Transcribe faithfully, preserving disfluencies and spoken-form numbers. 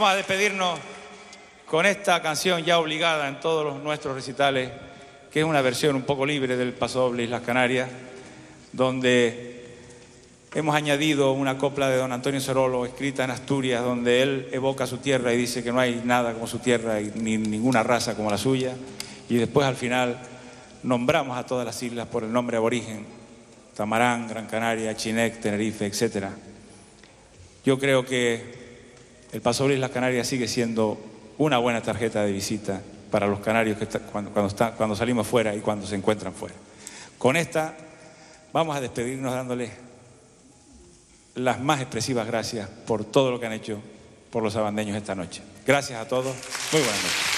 Vamos a despedirnos con esta canción ya obligada en todos los nuestros recitales, que es una versión un poco libre del Pasodoble Islas Canarias, donde hemos añadido una copla de don Antonio Cerolo, escrita en Asturias, donde él evoca su tierra y dice que no hay nada como su tierra y ni ninguna raza como la suya. Y después, al final, nombramos a todas las islas por el nombre aborigen: Tamarán, Gran Canaria, Chinec, Tenerife, etcétera. Yo creo que el Pasodoble Islas Canarias sigue siendo una buena tarjeta de visita para los canarios que está, cuando, cuando, está, cuando salimos fuera y cuando se encuentran fuera. Con esta vamos a despedirnos dándoles las más expresivas gracias por todo lo que han hecho por los sabandeños esta noche. Gracias a todos. Muy buenas noches.